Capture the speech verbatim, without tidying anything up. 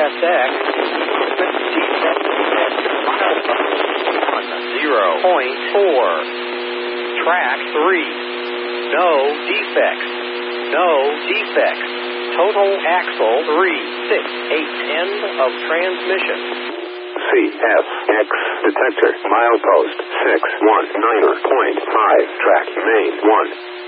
S X, zero point four. Track three. No defects. No defects. Total axle three, six, eight, end of transmission. C F X detector milepost six one nine point five track main one.